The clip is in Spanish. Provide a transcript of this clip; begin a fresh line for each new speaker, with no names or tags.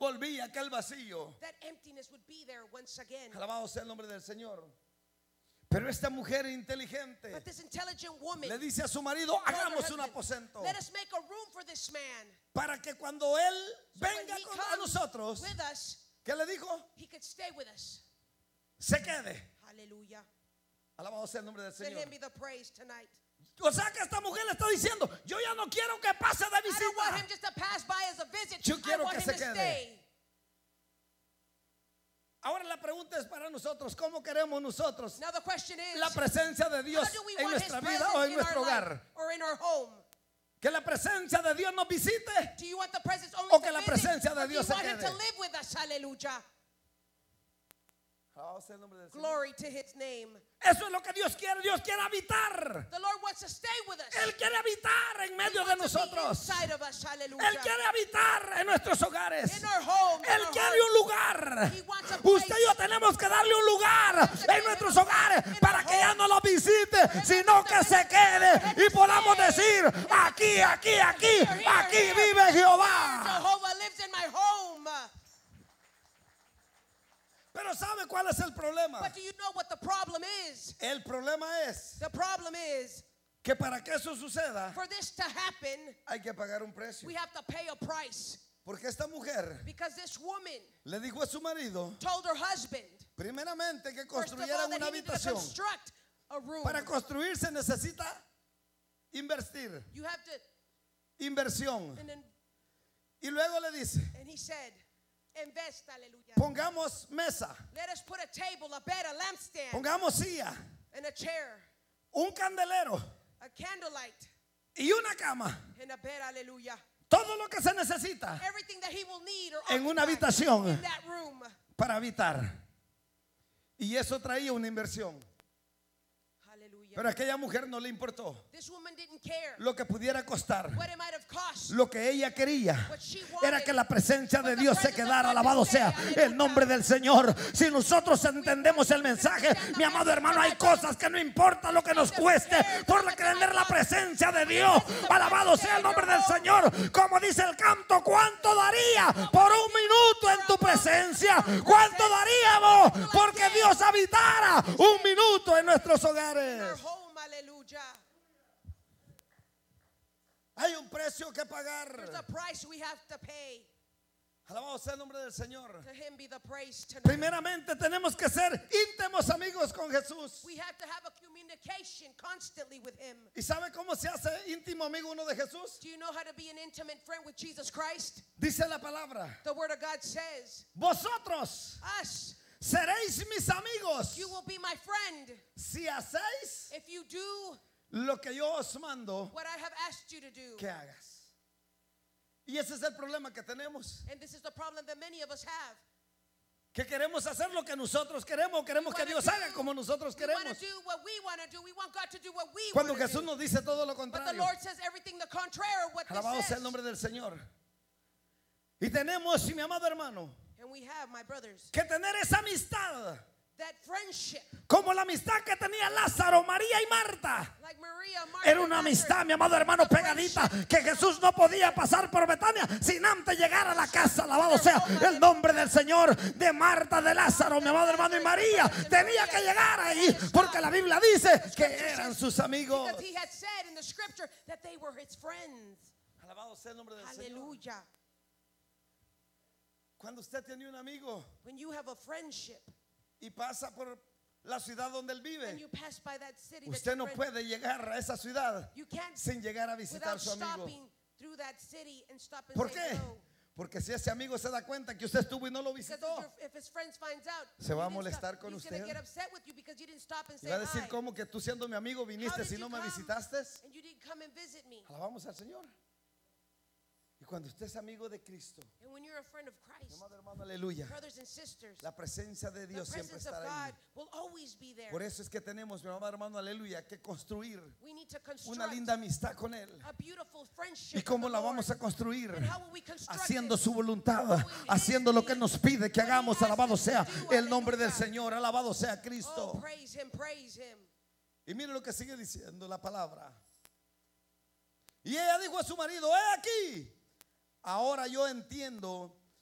volvía aquel vacío.
that emptiness would be there once again.
Alabado sea el nombre del Señor. Pero esta mujer inteligente
But this intelligent woman
le dice a su marido:
told her
hagamos un
husband,
aposento
let us make a room for this man.
para que cuando él
So when
venga
he
a
comes
nosotros,
with us,
¿qué le dijo?
he could stay with us.
Se quede.
Hallelujah.
Alabado sea el nombre del
To
Señor.
him be the praise tonight.
O sea que esta mujer le está diciendo: yo ya no quiero que pase de
I don't want him
visita.
just to pass by as a visit.
Yo
I
quiero
want
que
him
se
to
quede.
stay.
Ahora la pregunta es para nosotros: ¿cómo queremos nosotros
Now the question is,
la presencia de Dios
how do we
en
want his
nuestra
presence
vida o en
in our
nuestro
life
hogar?
or in our home?
¿Que la presencia de Dios nos visite?
Do you want the presence only
O
to
que la
visit,
presencia de
or do
Dios
you
se
want him to
quede?
live with us? Hallelujah.
Alabado sea el nombre del Señor.
Glory to his name.
Eso es lo que Dios quiere. Dios quiere habitar.
The Lord wants to stay with us.
Él quiere habitar en
He
medio de
wants to be
nosotros.
inside of us. Hallelujah.
Él quiere habitar en nuestros hogares.
In our home,
Él
in our
quiere
hearts.
un lugar.
He wants a place.
Usted y yo tenemos que darle un lugar en nuestros hogares para que ya no lo visite, sino que se quede y podamos decir: aquí, aquí, aquí, aquí vive Jehová.
Jehovah lives in my home.
Pero ¿sabe cuál es el problema?
But do you know what the problem is?
El problema es
The problem is,
que para que eso suceda
for this to happen,
hay que pagar un precio.
we have to pay a price.
Porque esta mujer
Because this woman
le dijo a su marido,
told her husband,
primeramente, que
first of all,
construyeran
that
una
he needed to
habitación.
construct a room.
Para construir se necesita invertir,
You have to,
inversión.
and then,
Y luego le dice:
and he said, invest, hallelujah.
pongamos mesa,
Let us put a table, a bed, a lampstand,
pongamos silla,
and a chair,
un candelero
a candlelight,
y una cama.
and a bed, hallelujah.
Todo lo que se necesita
Everything that he will need or
en una
occupy
habitación
in that room.
para habitar. Y eso traía una inversión.
Hallelujah.
Pero a aquella mujer no le importó
This woman didn't care
lo que pudiera costar.
what it might have cost.
Lo que ella quería
What she wanted
era que la presencia de
was the
Dios se
presence of
quedara.
God to
Alabado
stay.
sea
Aleluya.
el nombre del Señor. Si nosotros entendemos el mensaje, mi amado hermano, hay cosas que no importa lo que nos cueste por tener la presencia de Dios. Alabado sea el nombre del Señor. Como dice el canto: ¿cuánto daría por un minuto en tu presencia? ¿Cuánto daríamos porque Dios habitara un minuto en nuestros
Our
hogares?
home, hallelujah.
Hay un precio que
There's
pagar.
a price we have to pay.
Alabado sea el nombre del Señor.
To him be the praise tonight.
Primeramente tenemos que ser íntimos amigos con Jesús.
We have to have a communication constantly with him.
¿Y sabe cómo se hace íntimo amigo uno de Jesús?
Do you know how to be an intimate friend with Jesus Christ?
Dice la palabra:
The word of God says,
vosotros
us,
seréis mis amigos
you will be my friend
si hacéis
if you do
lo que yo os mando
what I have asked you to do.
que hagas. Y ese es el problema que tenemos,
And this is the problem that many of us have.
que queremos hacer lo que nosotros queremos, queremos que Dios haga como nosotros
We want
queremos,
to do what we want to do. We want God to do what we
cuando
want to
Jesús
do.
nos dice todo lo
But the
contrario.
Lord says everything the contrary of what
Alabado
this
sea el
says.
nombre del Señor. Y tenemos, mi amado hermano,
And we have, my brothers,
que tener esa amistad
that friendship,
como la amistad que tenía Lázaro, María y Marta.
like Maria, Martha,
Era una amistad, mi amado hermano, pegadita, que Jesús no podía pasar por Betania sin antes llegar a la casa. Alabado sea el nombre del Señor. De Marta, de Lázaro, mi amado hermano, y María tenía que llegar ahí, porque la Biblia dice que eran sus amigos.
because he had said in the scripture that they were his friends.
Alabado sea el nombre del Señor.
Hallelujah.
Cuando usted tiene un amigo
When you have a friendship
y pasa por la ciudad donde él
and
vive,
you pass by that city, that
usted
your
no
friend-
puede llegar a esa ciudad
you can't
sin llegar a visitar a
without
su amigo.
stopping through that city and stop and
¿Por
say
qué?
hello.
Porque si ese amigo se da cuenta que usted estuvo y no lo
Because
visitó,
if his friends finds out,
se va a
you didn't
molestar
stop,
con
he's gonna
usted.
get upset with you because you didn't stop and
y
say
va a decir:
hi.
¿cómo que tú siendo mi amigo
How
viniste
did
si
you
no me
come
visitaste?
and you didn't come and visit me?
Alabamos al Señor. Y cuando usted es amigo de Cristo,
And when you're a friend of Christ,
amado hermano, aleluya,
brothers and sisters,
la presencia de
the
Dios siempre
presence of
estará ahí.
God will always be there.
Por eso es que tenemos, mi amado hermano, aleluya, que construir
We need to
una
construct
linda amistad con Él.
a beautiful friendship.
¿Y cómo
with
la
the
vamos a
Lord.
construir?
And how will we construct
Haciendo
it?
su voluntad, haciendo lo que Él nos pide que hagamos. Alabado sea el nombre del Señor, alabado sea
Oh,
Cristo.
praise him, praise him.
Y mire lo que sigue diciendo la palabra. Y ella dijo a su marido: he aquí, ahora yo entiendo